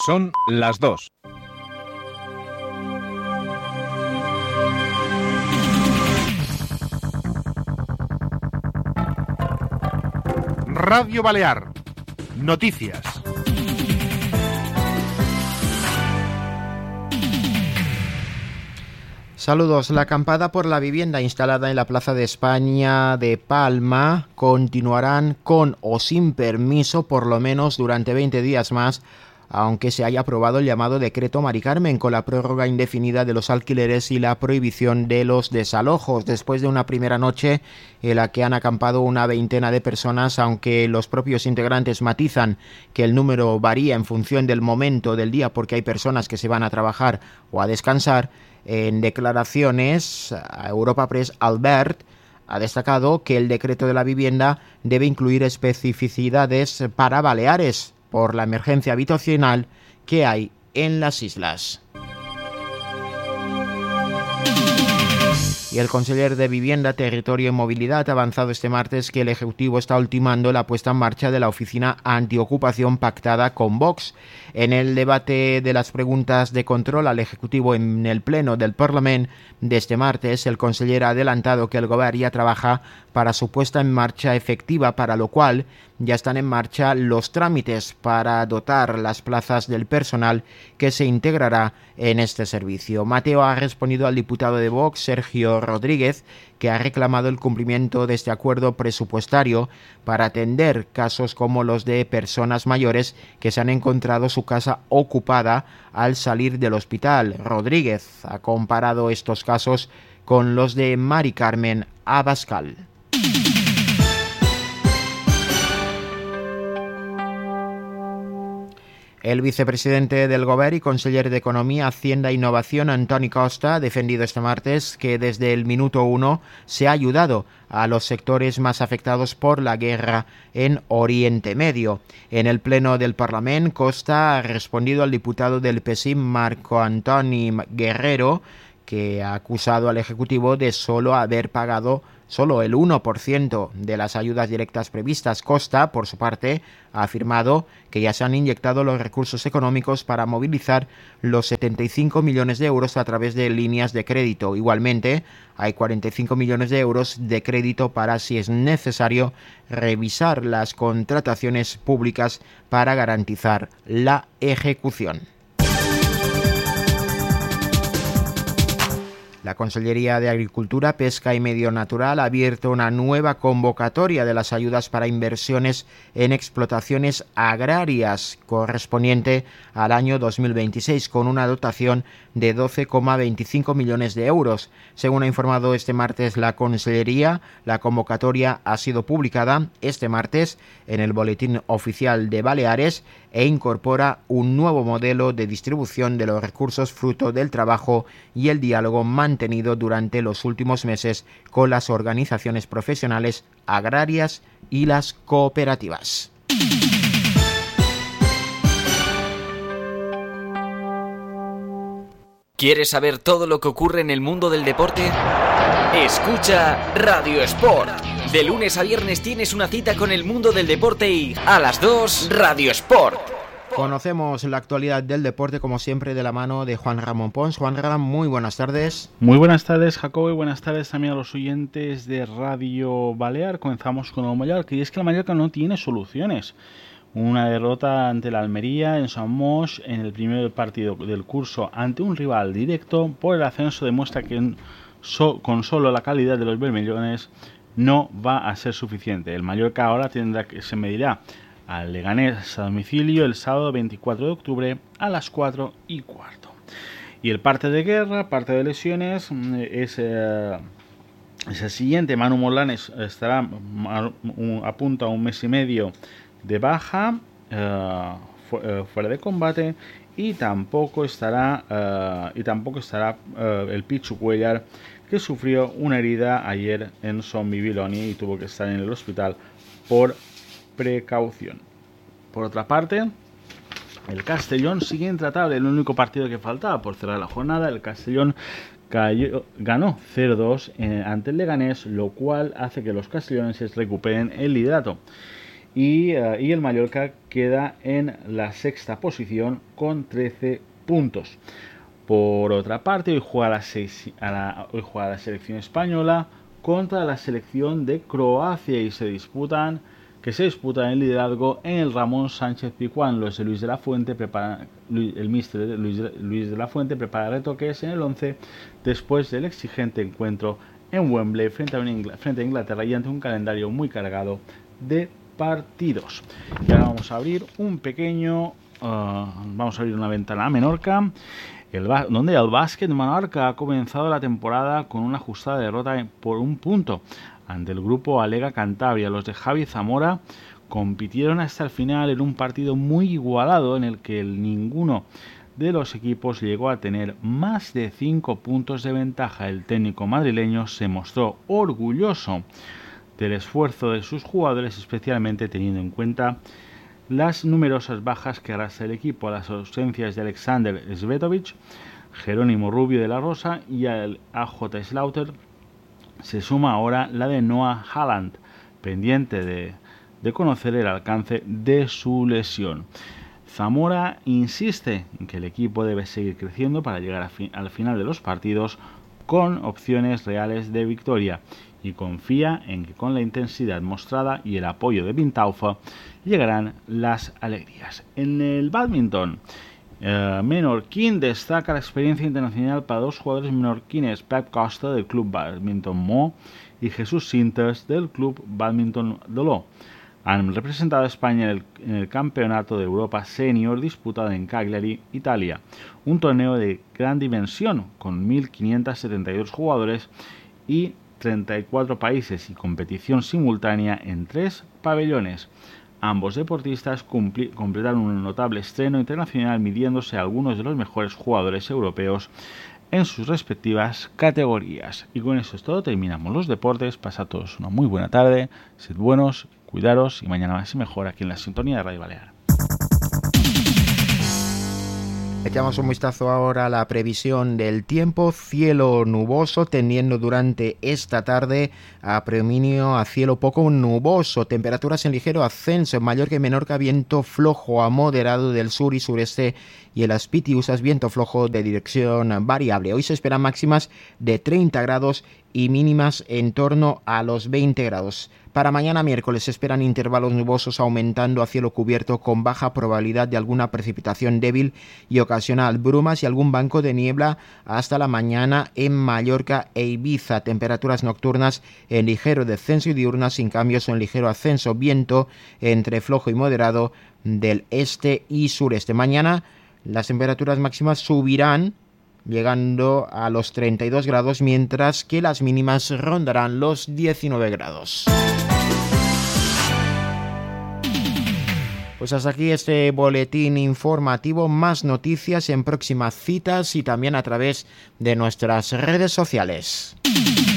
Son las 2. Radio Balear. Noticias. Saludos. La acampada por la vivienda instalada en la Plaza de España de Palma continuarán con o sin permiso por lo menos durante 20 días más, aunque se haya aprobado el llamado decreto Mari Carmen con la prórroga indefinida de los alquileres y la prohibición de los desalojos, después de una primera noche en la que han acampado una veintena de personas, aunque los propios integrantes matizan que el número varía en función del momento del día porque hay personas que se van a trabajar o a descansar. En declaraciones a Europa Press, Albert ha destacado que el decreto de la vivienda debe incluir especificidades para Baleares por la emergencia habitacional que hay en las islas. Y el conseller de Vivienda, Territorio y Movilidad ha avanzado este martes que el Ejecutivo está ultimando la puesta en marcha de la oficina antiocupación pactada con Vox. En el debate de las preguntas de control al Ejecutivo en el Pleno del Parlamento de este martes, el conseller ha adelantado que el Gobierno ya trabaja para su puesta en marcha efectiva, para lo cual ya están en marcha los trámites para dotar las plazas del personal que se integrará en este servicio. Mateo ha respondido al diputado de Vox, Sergio Rodríguez, que ha reclamado el cumplimiento de este acuerdo presupuestario para atender casos como los de personas mayores que se han encontrado su casa ocupada al salir del hospital. Rodríguez ha comparado estos casos con los de Mari Carmen Abascal. El vicepresidente del Govern y conseller de Economía, Hacienda e Innovación, Antoni Costa, ha defendido este martes que desde el minuto 1 se ha ayudado a los sectores más afectados por la guerra en Oriente Medio. En el Pleno del Parlamento, Costa ha respondido al diputado del PSIM, Marco Antoni Guerrero, que ha acusado al Ejecutivo de solo haber pagado solo el 1% de las ayudas directas previstas. Costa, por su parte, ha afirmado que ya se han inyectado los recursos económicos para movilizar los 75 millones de euros a través de líneas de crédito. Igualmente, hay 45 millones de euros de crédito para, si es necesario, revisar las contrataciones públicas para garantizar la ejecución. La Consellería de Agricultura, Pesca y Medio Natural ha abierto una nueva convocatoria de las ayudas para inversiones en explotaciones agrarias correspondiente al año 2026 con una dotación de 12,25 millones de euros. Según ha informado este martes la Consellería, la convocatoria ha sido publicada este martes en el Boletín Oficial de Baleares e incorpora un nuevo modelo de distribución de los recursos fruto del trabajo y el diálogo mantenido durante los últimos meses con las organizaciones profesionales agrarias y las cooperativas. ¿Quieres saber todo lo que ocurre en el mundo del deporte? Escucha Radio Sport. De lunes a viernes tienes una cita con el mundo del deporte y a las 2 Radio Sport. Conocemos la actualidad del deporte como siempre de la mano de Juan Ramón Pons. Juan Ramón, muy buenas tardes. Muy buenas tardes, Jacobo, y buenas tardes también a los oyentes de Radio Balear. Comenzamos con el Mallorca, y es que el Mallorca no tiene soluciones. Una derrota ante la Almería en Sant Moix en el primer partido del curso ante un rival directo por el ascenso demuestra que con solo la calidad de los bermellones no va a ser suficiente. El Mallorca ahora se medirá al Leganés a domicilio el sábado 24 de octubre a las 4:15. Y el parte de guerra, parte de lesiones, es el siguiente. Manu Molanes estará apunta a un mes y medio de baja fuera de combate, y tampoco estará el Pichu Cuellar, que sufrió una herida ayer en Son Bibiloni y tuvo que estar en el hospital por precaución. Por otra parte, el Castellón sigue intratable. El único partido que faltaba por cerrar la jornada, el Castellón ganó 0-2 ante el Leganés, lo cual hace que los castellonenses recuperen el liderato. y el Mallorca queda en la sexta posición con 13 puntos. Por otra parte, hoy juega la selección española contra la selección de Croacia y se disputan el liderazgo en el Ramón Sánchez Pizjuán. Los de Luis de la Fuente el míster Luis de la Fuente prepara retoques en el 11 después del exigente encuentro en Wembley frente a Inglaterra y ante un calendario muy cargado de partidos. Y ahora vamos a abrir una ventana a Menorca, donde el Básquet Menorca ha comenzado la temporada con una ajustada derrota por 1 punto ante el grupo Alega Cantabria. Los de Javi Zamora compitieron hasta el final en un partido muy igualado en el que ninguno de los equipos llegó a tener más de 5 puntos de ventaja. El técnico madrileño se mostró orgulloso del esfuerzo de sus jugadores, especialmente teniendo en cuenta las numerosas bajas que arrastra el equipo. A las ausencias de Alexander Svetovic, Jerónimo Rubio de la Rosa y al AJ Slaughter se suma ahora la de Noah Haaland, pendiente de conocer el alcance de su lesión. Zamora insiste en que el equipo debe seguir creciendo para llegar al final de los partidos con opciones reales de victoria y confía en que con la intensidad mostrada y el apoyo de Bintaufa llegarán las alegrías. En el bádminton, menorquín destaca la experiencia internacional para 2 jugadores menorquines, Pep Costa del Club Bádminton Mo y Jesús Sinters del Club Bádminton Doló. Han representado a España en el Campeonato de Europa Senior disputado en Cagliari, Italia, un torneo de gran dimensión con 1.572 jugadores y 34 países y competición simultánea en 3 pabellones. Ambos deportistas completaron un notable estreno internacional midiéndose a algunos de los mejores jugadores europeos en sus respectivas categorías. Y con eso es todo, terminamos los deportes. Pasad todos una muy buena tarde, sed buenos, cuidaros y mañana más y mejor aquí en la sintonía de Radio Balear. Echamos un vistazo ahora a la previsión del tiempo. Cielo nuboso, tendiendo durante esta tarde a predominio a cielo poco nuboso. Temperaturas en ligero ascenso en Mallorca y Menorca, viento flojo a moderado del sur y sureste, y en las Pitiusas viento flojo de dirección variable. Hoy se esperan máximas de 30 grados y mínimas en torno a los 20 grados. Para mañana miércoles se esperan intervalos nubosos aumentando a cielo cubierto con baja probabilidad de alguna precipitación débil y ocasional, brumas y algún banco de niebla hasta la mañana en Mallorca e Ibiza. Temperaturas nocturnas en ligero descenso y diurnas sin cambios o en ligero ascenso. Viento entre flojo y moderado del este y sureste. Mañana las temperaturas máximas subirán llegando a los 32 grados, mientras que las mínimas rondarán los 19 grados. Pues hasta aquí este boletín informativo. Más noticias en próximas citas y también a través de nuestras redes sociales.